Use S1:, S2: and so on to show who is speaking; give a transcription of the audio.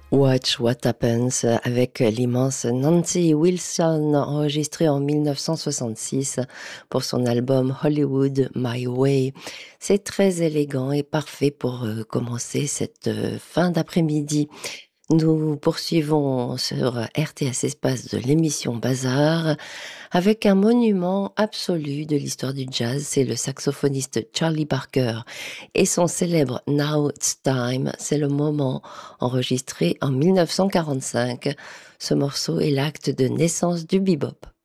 S1: Watch What Happens avec l'immense Nancy Wilson, enregistré en 1966 pour son album Hollywood My Way. C'est très élégant et parfait pour commencer cette fin d'après-midi. Nous poursuivons sur RTS Espace de l'émission Bazar avec un monument absolu de l'histoire du jazz, c'est le saxophoniste Charlie Parker et son célèbre Now It's Time, c'est le moment, enregistré en 1945. Ce morceau est l'acte de naissance du bebop.